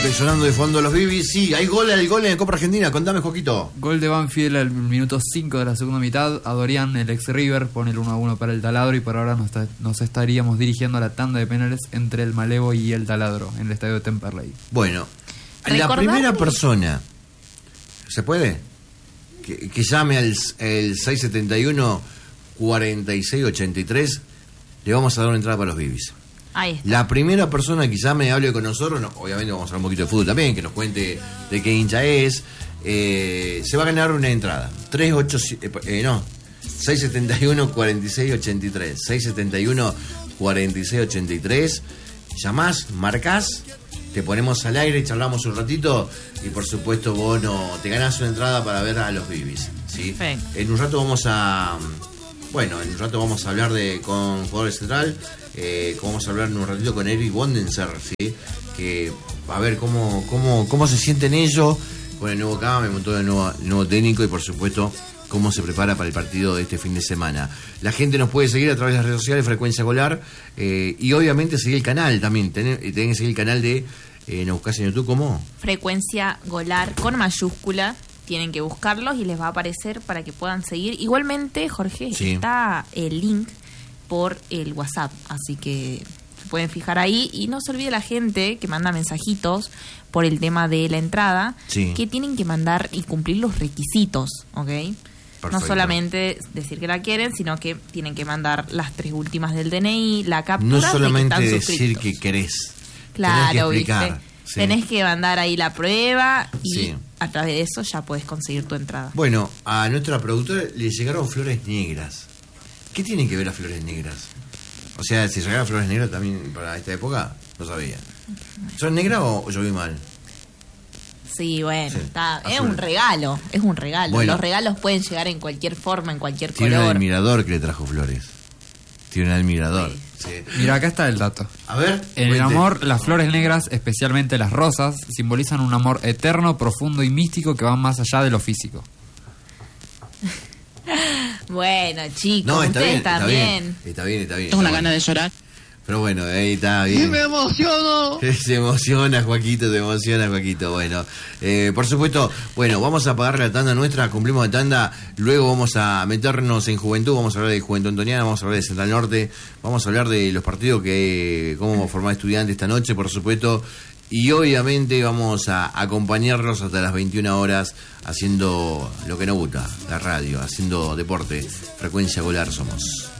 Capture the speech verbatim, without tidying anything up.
y sonando de fondo los Bibis. Sí, hay gol, el gol en la Copa Argentina. Contame, Joquito. Gol de Banfield al minuto cinco de la segunda mitad. Adorián, el ex River, pone el uno a uno para el Taladro. Y por ahora nos, está, nos estaríamos dirigiendo a la tanda de penales entre el Malevo y el Taladro en el estadio de Temperley. Bueno, Recordarme. la primera persona, ¿se puede? Que, que llame al el seis setenta y uno, cuarenta y seis ochenta y tres. Le vamos a dar una entrada para los Bibis. Ahí está. La primera persona que llame y hable con nosotros, no, obviamente vamos a hablar un poquito de fútbol también, que nos cuente de qué hincha es, eh, se va a ganar una entrada. tres ocho siete, eh, no, seis setenta y uno, cuarenta y seis ochenta y tres. seis setenta y uno, cuarenta y seis ochenta y tres. Llamás, marcás, te ponemos al aire, charlamos un ratito y por supuesto vos no, te ganás una entrada para ver a los Bibis, ¿sí? Perfecto. En un rato vamos a... Bueno, en un rato vamos a hablar de con jugadores central, eh, vamos a hablar en un ratito con Eric Bondenser, ¿sí? Que a ver cómo, cómo, cómo se sienten ellos con el nuevo Cama, me montó el nuevo, el nuevo técnico y por supuesto cómo se prepara para el partido de este fin de semana. La gente nos puede seguir a través de las redes sociales, Frecuencia Golar, eh, y obviamente seguir el canal también, tienen que seguir el canal de, eh, nos buscás en YouTube, ¿cómo? Frecuencia Golar con mayúscula. Tienen que buscarlos y les va a aparecer para que puedan seguir. Igualmente, Jorge, sí, está el link por el WhatsApp, así que se pueden fijar ahí. Y no se olvide la gente que manda mensajitos por el tema de la entrada, sí, que tienen que mandar y cumplir los requisitos, ¿ok? Perfecto. No solamente decir que la quieren, sino que tienen que mandar las tres últimas del D N I, la captura. No solamente de que están decir suscriptos. que querés, claro, tenés que explicar. ¿viste? Sí. Tenés que mandar ahí la prueba y sí, a través de eso ya podés conseguir tu entrada. Bueno, a nuestra productora le llegaron flores negras. ¿Qué tienen que ver las flores negras? O sea, si llegaron flores negras también para esta época, no sabía. ¿Son negras o, o yo vi mal? Sí, bueno, Sí, está, es azul. un regalo, es un regalo. Bueno. Los regalos pueden llegar en cualquier forma, en cualquier Tiene un color. admirador que le trajo flores. Tiene un admirador. Sí. Sí. Mira, acá está el dato. A ver. En el cuente. amor, las flores negras, especialmente las rosas, simbolizan un amor eterno, profundo y místico que va más allá de lo físico. Bueno, chicos, No, está ustedes bien, está también. bien. Está bien, está bien. Tengo una está gana bueno. de llorar. Pero bueno, ahí está bien. ¡Me emociono! Se emociona, Joaquito, te emociona, Joaquito. Bueno, eh, por supuesto, bueno, vamos a pagar la tanda nuestra, cumplimos la tanda, luego vamos a meternos en Juventud, vamos a hablar de Juventud Antoniana, vamos a hablar de Central Norte, vamos a hablar de los partidos que, cómo formar estudiantes esta noche, por supuesto, y obviamente vamos a acompañarlos hasta las veintiuna horas haciendo lo que nos gusta, la radio, haciendo deporte, Frecuencia Golar somos.